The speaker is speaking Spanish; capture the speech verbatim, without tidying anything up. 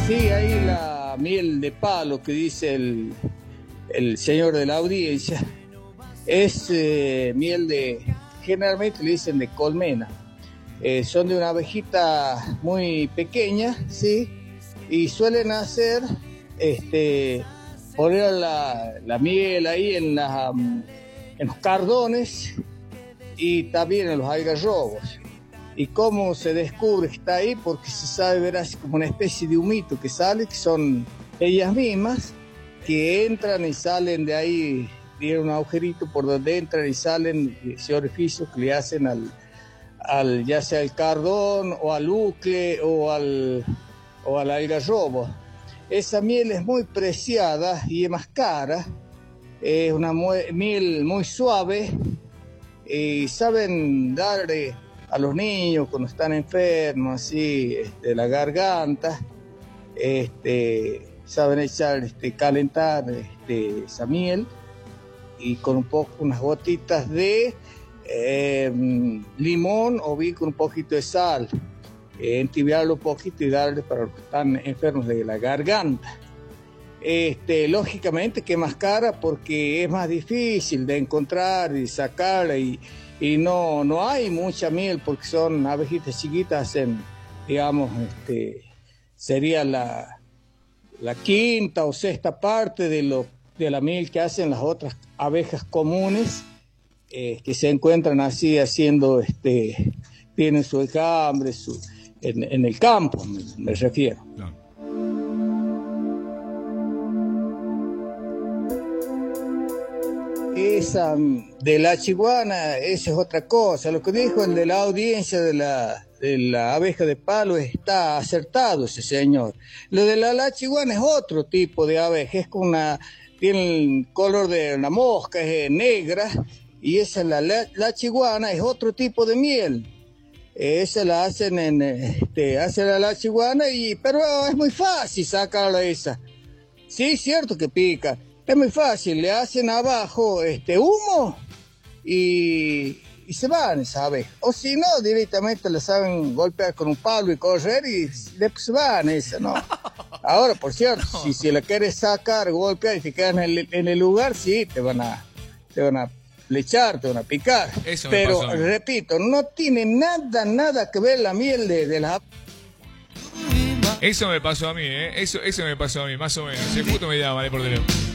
Sí, ahí la miel de palo que dice el, el señor de la audiencia es eh, miel de, generalmente le dicen de colmena. Eh, son de una abejita muy pequeña, ¿sí? Y suelen hacer, este, poner la, la miel ahí en, la, en los cardones y también en los algarrobos. ¿Y cómo se descubre que está ahí? Porque se sabe ver así como una especie de humito que sale, que son ellas mismas, que entran y salen de ahí, tiene un agujerito por donde entran y salen ese orificio que le hacen al, al ya sea al cardón o al ucle o al, o al algarrobo. Esa miel es muy preciada y es más cara, es una miel muy suave y saben darle a los niños cuando están enfermos, así, este, la garganta, este, saben echar, este, calentar este, esa miel y con un poco, unas gotitas de eh, limón o bien con un poquito de sal, eh, entibiarlo un poquito y darle para los que están enfermos de la garganta. Este, lógicamente que es más cara porque es más difícil de encontrar y sacarla y Y no, no hay mucha miel porque son abejitas chiquitas, en, digamos, este, sería la, la quinta o sexta parte de, lo, de la miel que hacen las otras abejas comunes, eh, que se encuentran así haciendo, este, tienen su enjambre, su, en, en el campo, me, me refiero. No. Esa de la chiguana, esa es otra cosa. Lo que dijo el de la audiencia de la, de la abeja de palo está acertado ese señor. Lo de la, la chiguana es otro tipo de abeja, es con una, tiene el color de una mosca, es negra, y esa la, la, la chiguana es otro tipo de miel. Esa la hacen en, este, hacen la, la chiguana, y, pero es muy fácil sacarla esa. Sí, es cierto que pica. Es muy fácil, le hacen abajo este humo y, y se van, ¿sabes? O si no, directamente le saben golpear con un palo y correr y después se van, esa, ¿no? Ahora, por cierto, no. si, si la quieres sacar, golpear y te quedas en el, en el lugar, sí, te van a, te van a flechar, te van a picar. Eso Pero, pasó, repito, no tiene nada, nada que ver la miel de, de las... Eso me pasó a mí, ¿eh? Eso, eso me pasó a mí, más o menos. Si justo me llama, ¿eh? Por teléfono.